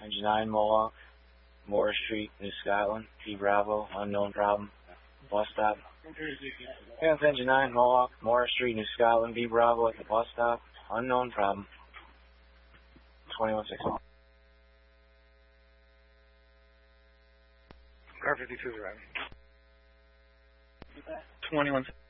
Engine 9 Mohawk, Morris Street, New Scotland, P Bravo, unknown problem. Bus stop. Yeah, it's Engine 9 Mohawk, Morris Street, New Scotland, B Bravo at the bus stop. Unknown problem. 2161. Car 52 is arriving. 21.